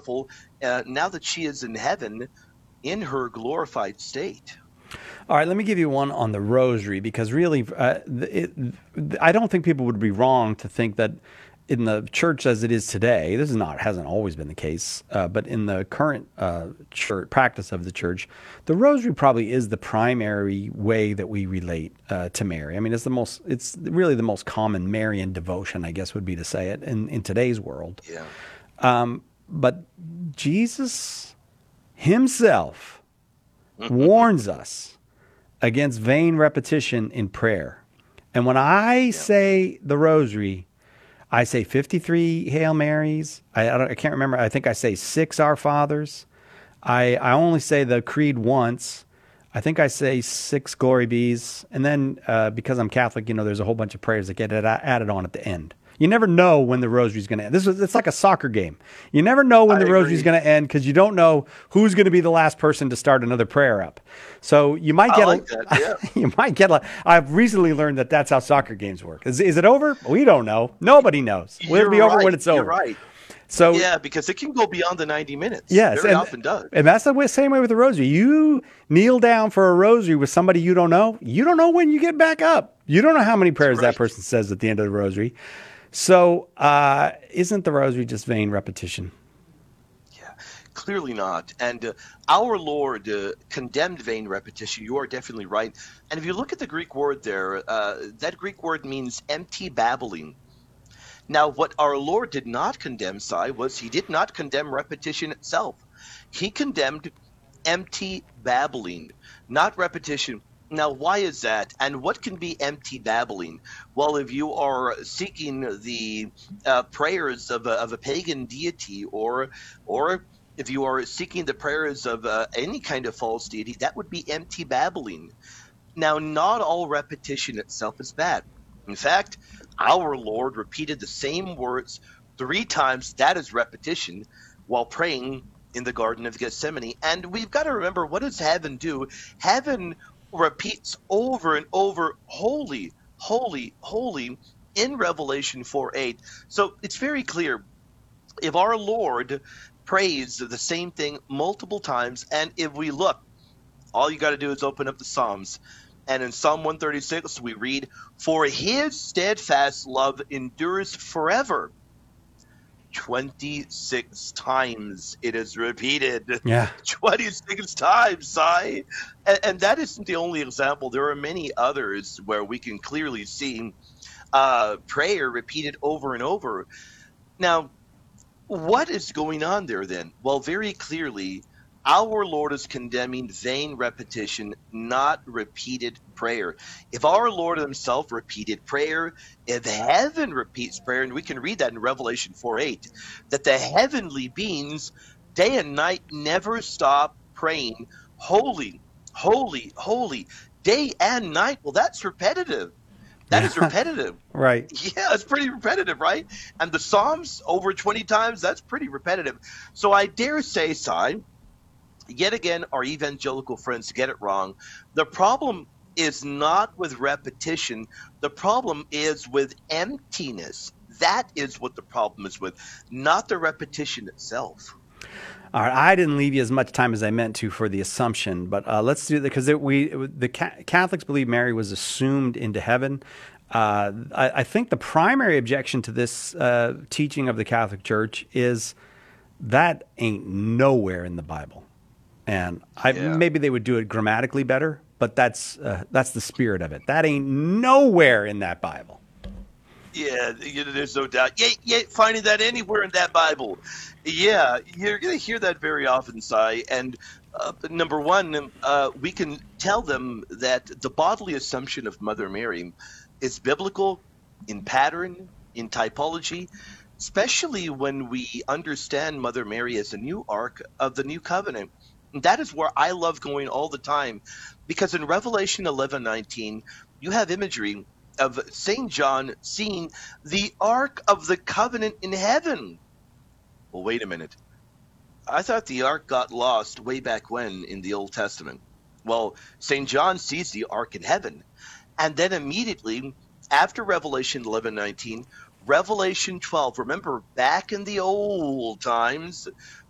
powerful now that she is in heaven in her glorified state. All right, let me give you one on the rosary because really, I don't think people would be wrong to think that in the church as it is today, this is not hasn't always been the case, but in the current church practice of the church, the rosary probably is the primary way that we relate to Mary. I mean, it's really the most common Marian devotion, I guess would be to say it in today's world. Yeah. But Jesus himself warns us against vain repetition in prayer. And when I say the rosary, I say 53 Hail Marys. I can't remember. I think I say 6 Our Fathers. I only say the Creed once. I think I say 6 Glory Bees. And then because I'm Catholic, there's a whole bunch of prayers that get added on at the end. You never know when the rosary's going to end. It's like a soccer game. You never know when the rosary's going to end because you don't know who's going to be the last person to start another prayer up. So you might get I've recently learned that that's how soccer games work. Is it over? We don't know. Nobody knows. It'll be over when it's over. You're right. So yeah, because it can go beyond the 90 minutes. Yes, very often does. And that's the same way with the rosary. You kneel down for a rosary with somebody you don't know. You don't know when you get back up. You don't know how many prayers that person says at the end of the rosary. So isn't the rosary just vain repetition? Yeah, clearly not. And our Lord condemned vain repetition. You are definitely right. And if you look at the Greek word there, that Greek word means empty babbling. Now, what our Lord did not condemn, Sai, was he did not condemn repetition itself. He condemned empty babbling, not repetition. Now, why is that? And what can be empty babbling? Well, if you are seeking the prayers of a pagan deity, or if you are seeking the prayers of any kind of false deity, that would be empty babbling. Now, not all repetition itself is bad. In fact, our Lord repeated the same words 3 times, that is repetition, while praying in the Garden of Gethsemane. And we've got to remember, what does heaven do? Heaven repeats over and over, holy, holy, holy, in Revelation 4:8. So it's very clear, if our Lord prays the same thing multiple times, and if we look, all you got to do is open up the Psalms. And in Psalm 136, we read, "For his steadfast love endures forever." 26 times it is repeated. Yeah. 26 times, Sai. And that isn't the only example. There are many others where we can clearly see prayer repeated over and over. Now, what is going on there then? Well, very clearly, our Lord is condemning vain repetition, not repeated prayer. If our Lord himself repeated prayer, if heaven repeats prayer, and we can read that in Revelation 4:8, that the heavenly beings day and night never stop praying, holy, holy, holy, day and night. Well, that's repetitive. That is repetitive. Right. Yeah, it's pretty repetitive, right? And the Psalms over 20 times, that's pretty repetitive. So I dare say, Sai, yet again, our evangelical friends get it wrong. The problem is not with repetition. The problem is with emptiness. That is what the problem is with, not the repetition itself. All right, I didn't leave you as much time as I meant to for the assumption, but let's do that because the Catholics believe Mary was assumed into heaven. I think the primary objection to this teaching of the Catholic Church is that ain't nowhere in the Bible. And maybe they would do it grammatically better, but that's the spirit of it. That ain't nowhere in that Bible. Yeah, there's no doubt. Yeah, finding that anywhere in that Bible. Yeah, you're going to hear that very often, Sai. And number one, we can tell them that the bodily assumption of Mother Mary is biblical in pattern, in typology, especially when we understand Mother Mary as a new ark of the new covenant. And that is where I love going all the time, because in Revelation 11:19, you have imagery of St. John seeing the Ark of the Covenant in heaven. Well, wait a minute. I thought the Ark got lost way back when in the Old Testament. Well, St. John sees the Ark in heaven. And then immediately after Revelation 11:19, Revelation 12, remember back in the old times,